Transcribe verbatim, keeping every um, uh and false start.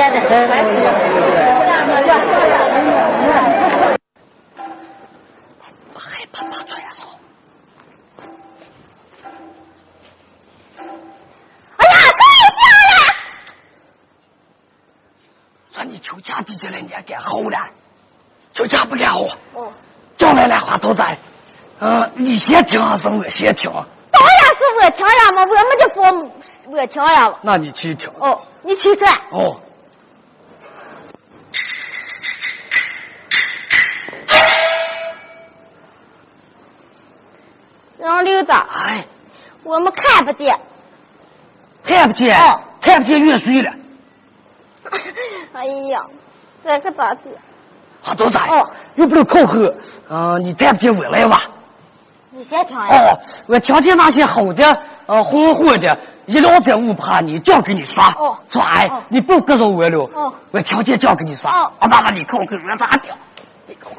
的很。 害怕怕出来说。 哎呀，太漂亮！ 说你求家弟弟了，你也干好了，求家不干好。 哦。 将来来话都在，嗯，你先听还是我先听？ 当然是我听呀嘛，我们的父母我听呀嘛。 那你去听。 哦，你去说。 哦。 让刘子， 哎， 我们看不见。 看不见？ 哦， 看不见越水了。 哎呀，这个咋地？ 啊，都在。 哦， 又不能靠后，嗯、呃，你看不见我来吧？ 你先听呀。 哦，我听见那些好的，呃，红火的，一聊在我怕你，这样跟你说。 哦。 说哎， 哦、 你不跟着我了。 哦。 我听见这样跟你说。 哦。 啊，妈妈，你靠后我咋掉？